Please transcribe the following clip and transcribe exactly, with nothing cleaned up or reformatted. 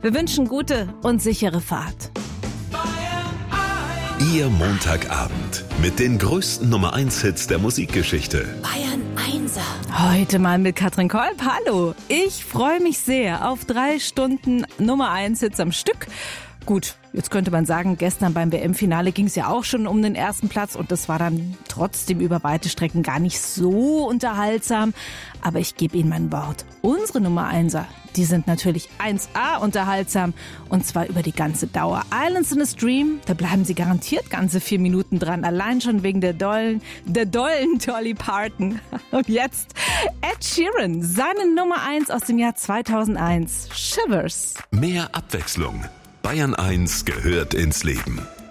Wir wünschen gute und sichere Fahrt. Ihr Montagabend mit den größten Nummer eins Hits der Musikgeschichte. Bayern Einser. Heute mal mit Katrin Kolb. Hallo. Ich freue mich sehr auf drei Stunden Nummer eins Hits am Stück. Gut, jetzt könnte man sagen, gestern beim W M-Finale ging es ja auch schon um den ersten Platz und das war dann trotzdem über weite Strecken gar nicht so unterhaltsam. Aber ich gebe Ihnen mein Wort. Unsere Nummer Einser, die sind natürlich eins A unterhaltsam und zwar über die ganze Dauer. Islands in a Stream, da bleiben Sie garantiert ganze vier Minuten dran, allein schon wegen der dollen, der dollen Dolly Parton. Und jetzt Ed Sheeran, seine Nummer eins aus dem Jahr zweitausendeins, Shivers. Mehr Abwechslung. Bayern eins gehört ins Leben.